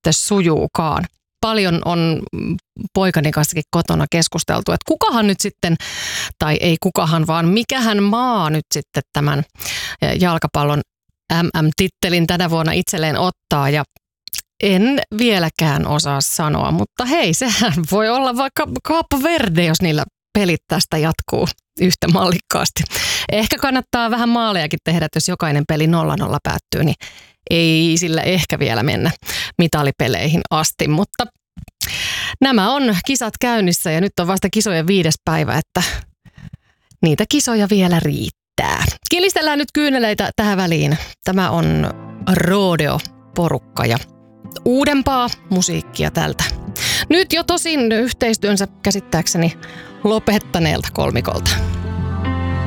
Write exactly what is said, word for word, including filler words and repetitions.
sitten sujuukaan. Paljon on poikani kanssakin kotona keskusteltu, että kukahan nyt sitten, tai ei kukahan, vaan mikähän maa nyt sitten tämän jalkapallon äm äm-tittelin tänä vuonna itselleen ottaa. Ja en vieläkään osaa sanoa, mutta hei, sehän voi olla vaikka Cape Verde, jos niillä pelit tästä jatkuu yhtä mallikkaasti. Ehkä kannattaa vähän maalejakin tehdä, että jos jokainen peli nolla nolla päättyy, niin ei sillä ehkä vielä mennä mitalipeleihin asti, mutta nämä on kisat käynnissä ja nyt on vasta kisojen viides päivä, että niitä kisoja vielä riittää. Kilistellään nyt kyyneleitä tähän väliin. Tämä on Rodeo-porukka ja uudempaa musiikkia tältä. Nyt jo tosin yhteistyönsä käsittääkseni lopettaneelta kolmikolta.